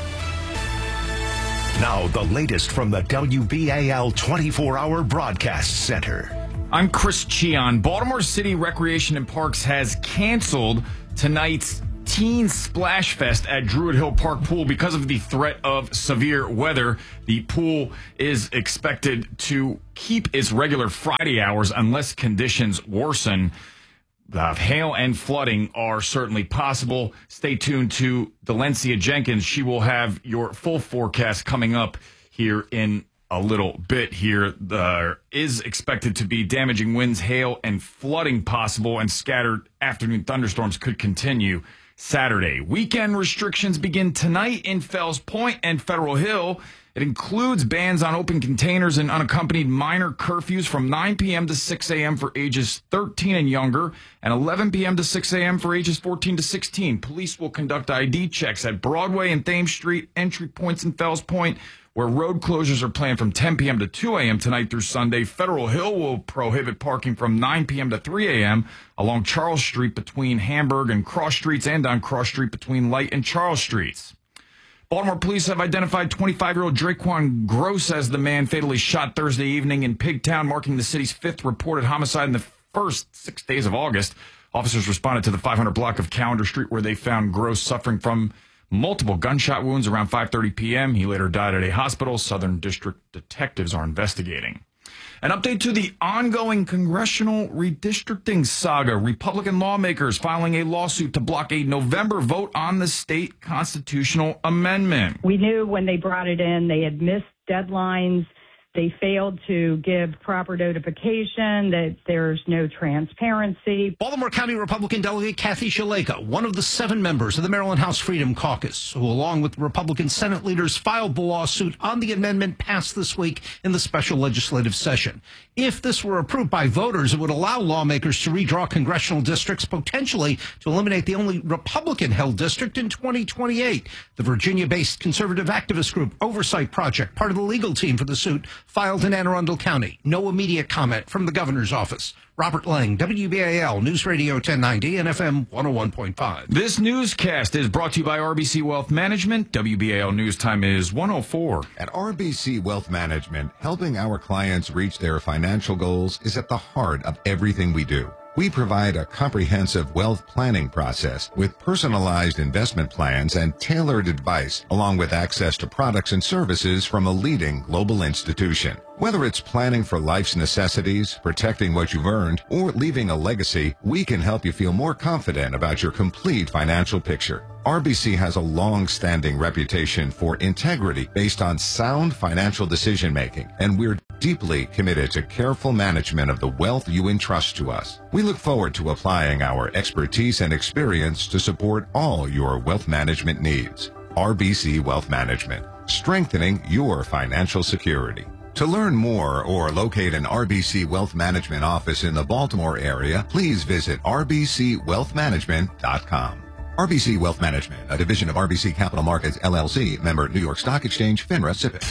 Now, the latest from the W B A L twenty-four hour Broadcast Center. I'm Chris Cheon. Baltimore City Recreation and Parks has canceled tonight's Teen Splash Fest at Druid Hill Park Pool because of the threat of severe weather. The pool is expected to keep its regular Friday hours unless conditions worsen. Uh, hail and flooding are certainly possible. Stay tuned to Delencia Jenkins. She will have your full forecast coming up here in a little bit here. There is expected to be damaging winds, hail, and flooding possible, and scattered afternoon thunderstorms could continue Saturday. Weekend restrictions begin tonight in Fells Point and Federal Hill. It includes bans on open containers and unaccompanied minor curfews from nine p.m. to six a.m. for ages thirteen and younger, and eleven p.m. to six a.m. for ages fourteen to sixteen. Police will conduct I D checks at Broadway and Thames Street entry points in Fells Point, where road closures are planned from ten p.m. to two a.m. tonight through Sunday. Federal Hill will prohibit parking from nine p.m. to three a.m. along Charles Street between Hamburg and Cross Streets, and on Cross Street between Light and Charles Streets. Baltimore police have identified twenty-five-year-old Draquan Gross as the man fatally shot Thursday evening in Pigtown, marking the city's fifth reported homicide in the first six days of August. Officers responded to the five hundred block of Calendar Street, where they found Gross suffering from multiple gunshot wounds around five thirty p.m. He later died at a hospital. Southern District detectives are investigating. An update to the ongoing congressional redistricting saga. Republican lawmakers filing a lawsuit to block a November vote on the state constitutional amendment. We knew when they brought it in, they had missed deadlines. They failed to give proper notification, that there's no transparency. Baltimore County Republican Delegate Kathy Shaleka, one of the seven members of the Maryland House Freedom Caucus, who along with Republican Senate leaders filed the lawsuit on the amendment passed this week in the special legislative session. If this were approved by voters, it would allow lawmakers to redraw congressional districts, potentially to eliminate the only Republican-held district in twenty twenty-eight. The Virginia-based conservative activist group Oversight Project, part of the legal team for the suit, filed in Anne Arundel County. No immediate comment from the governor's office. Robert Lang, W B A L News Radio ten ninety and F M one oh one point five. This newscast is brought to you by R B C Wealth Management. W B A L News Time is one oh four. At R B C Wealth Management, helping our clients reach their financial goals is at the heart of everything we do. We provide a comprehensive wealth planning process with personalized investment plans and tailored advice, along with access to products and services from a leading global institution. Whether it's planning for life's necessities, protecting what you've earned, or leaving a legacy, we can help you feel more confident about your complete financial picture. R B C has a long-standing reputation for integrity based on sound financial decision-making, and we're deeply committed to careful management of the wealth you entrust to us. We look forward to applying our expertise and experience to support all your wealth management needs. R B C Wealth Management, strengthening your financial security. To learn more or locate an R B C Wealth Management office in the Baltimore area, please visit r b c wealth management dot com. R B C Wealth Management, a division of R B C Capital Markets, L L C, member New York Stock Exchange, FINRA, S I P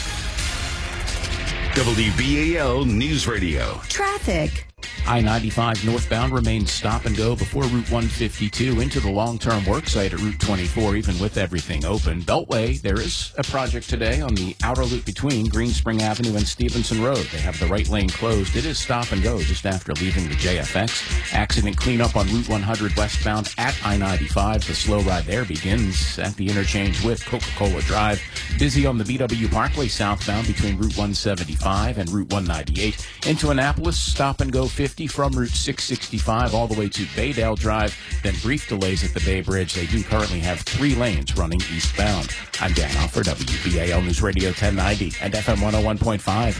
C. W B A L News Radio. Traffic. I ninety-five northbound remains stop and go before Route one fifty-two into the long-term work site at Route twenty-four, even with everything open. Beltway, there is a project today on the outer loop between Green Spring Avenue and Stevenson Road. They have the right lane closed. It is stop and go just after leaving the J F X. Accident cleanup on Route one hundred westbound at I ninety-five. The slow ride there begins at the interchange with Coca-Cola Drive. Busy on the B W Parkway southbound between Route one seventy-five and Route one ninety-eight. Into Annapolis, stop and go fifty fifty from Route six sixty-five all the way to Baydale Drive. Then brief delays at the Bay Bridge. They do currently have three lanes running eastbound. I'm Dan Alfer, W B A L News Radio ten ninety and F M one oh one point five.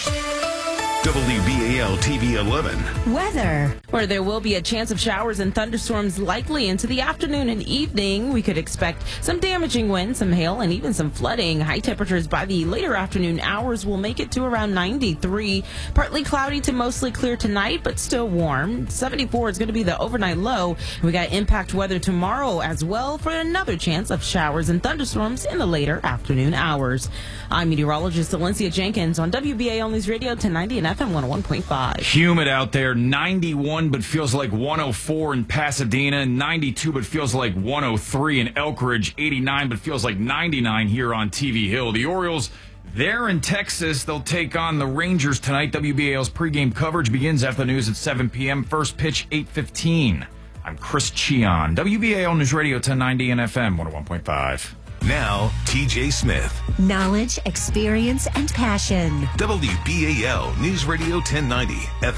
W B A L T V eleven. Weather. Where there will be a chance of showers and thunderstorms likely into the afternoon and evening. We could expect some damaging winds, some hail, and even some flooding. High temperatures by the later afternoon hours will make it to around ninety-three. Partly cloudy to mostly clear tonight, but still warm. seventy-four is going to be the overnight low. We got impact weather tomorrow as well for another chance of showers and thunderstorms in the later afternoon hours. I'm meteorologist Valencia Jenkins on W B A L News Radio ten ninety and F M one oh one point five. Humid out there, ninety-one but feels like one oh four in Pasadena, ninety-two but feels like one oh three in Elk Ridge, eighty-nine but feels like ninety-nine here on T V Hill. The Orioles, they're in Texas. They'll take on the Rangers tonight. W B A L's pregame coverage begins after the news at seven p.m. First pitch, eight fifteen. I'm Chris Cheon, W B A L News Radio ten ninety and F M one oh one point five. Now, T J Smith. Knowledge, experience, and passion. W B A L News Radio ten ninety, F M